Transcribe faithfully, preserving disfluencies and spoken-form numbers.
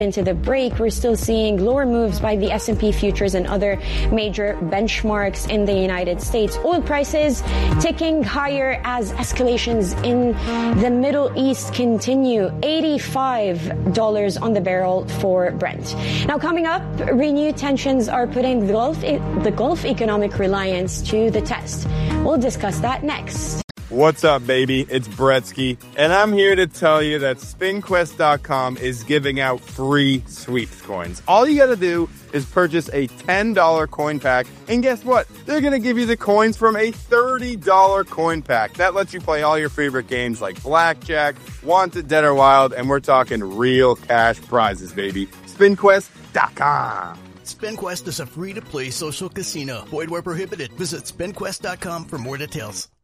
Into the break, we're still seeing lower moves by the S and P futures and other major benchmarks in the United States. Oil prices ticking higher as escalations in the Middle East continue. eighty-five dollars on the barrel for Brent. Now, coming up, renewed tensions are putting the Gulf, the Gulf economic reliance to the test. We'll discuss that next. What's up, baby? It's Bretsky, and I'm here to tell you that spin quest dot com is giving out free sweeps coins. All you gotta do is purchase a ten dollars coin pack, and guess what? They're gonna give you the coins from a thirty dollars coin pack. That lets you play all your favorite games like Blackjack, Wanted, Dead or Wild, and we're talking real cash prizes, baby. spin quest dot com. SpinQuest is a free-to-play social casino. Void where prohibited. Visit spin quest dot com for more details.